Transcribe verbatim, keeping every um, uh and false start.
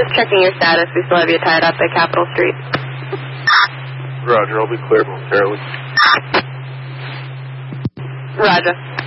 Just checking your status. We still have you tied up at Capitol Street. Roger, I'll be cleared momentarily. Roger.